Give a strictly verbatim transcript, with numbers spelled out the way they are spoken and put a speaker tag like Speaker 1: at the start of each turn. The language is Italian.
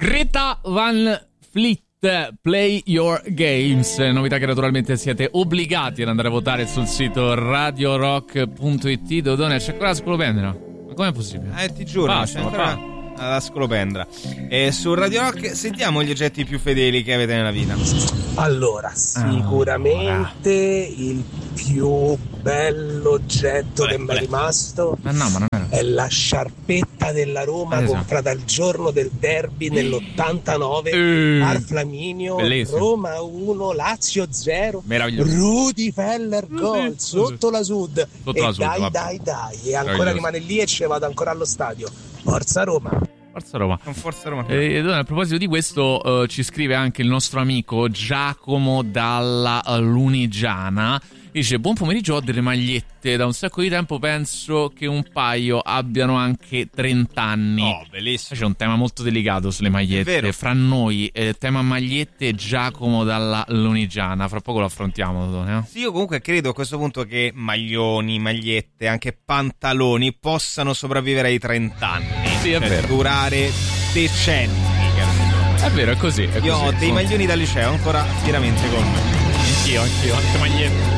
Speaker 1: Greta Van Fleet, Play Your Games, novità che naturalmente siete obbligati ad andare a votare sul sito radio rock punto it. Dodone, c'è ancora la scolopendra? Ma com'è possibile?
Speaker 2: Eh, ti giuro,
Speaker 1: Basta,
Speaker 2: c'è ancora la scolopendra. E su Radio Rock sentiamo gli oggetti più fedeli che avete nella vita.
Speaker 3: Allora, sicuramente il più bello oggetto che mi è rimasto
Speaker 1: Ma no, ma non era.
Speaker 3: è la sciarpetta della Roma,
Speaker 1: Ah, esatto.
Speaker 3: comprata il giorno del derby nell'ottantanove
Speaker 1: Eh,
Speaker 3: al Flaminio.
Speaker 1: bellissimo.
Speaker 3: Roma uno, Lazio zero,
Speaker 1: Meraviglioso.
Speaker 3: Rudy Feller gol sotto la Sud.
Speaker 1: Sotto
Speaker 3: e
Speaker 1: la Sud,
Speaker 3: dai
Speaker 1: vabbè.
Speaker 3: dai dai, e ancora
Speaker 1: Meraviglioso.
Speaker 3: rimane lì e ce vado ancora allo stadio. Forza Roma.
Speaker 1: Forza Roma.
Speaker 2: Con Forza Roma.
Speaker 1: E a proposito di questo, eh, ci scrive anche il nostro amico Giacomo dalla eh, Lunigiana. Dice: buon pomeriggio, ho delle magliette da un sacco di tempo, penso che un paio abbiano anche trenta anni.
Speaker 2: Oh, bellissimo.
Speaker 1: C'è un tema molto delicato sulle
Speaker 2: È
Speaker 1: magliette
Speaker 2: vero.
Speaker 1: fra noi, eh, tema magliette. Giacomo dalla Lunigiana, fra poco lo affrontiamo, Dodone, eh?
Speaker 2: Sì, io comunque credo a questo punto che maglioni, magliette, anche pantaloni possano sopravvivere ai trenta anni.
Speaker 1: Sì, è
Speaker 2: Cioè,
Speaker 1: vero.
Speaker 2: durare decenni. cazzo.
Speaker 1: È vero, è così, è
Speaker 2: Io
Speaker 1: così.
Speaker 2: ho dei maglioni da liceo ancora fieramente con me.
Speaker 1: Anch'io, anch'io, anche magliette.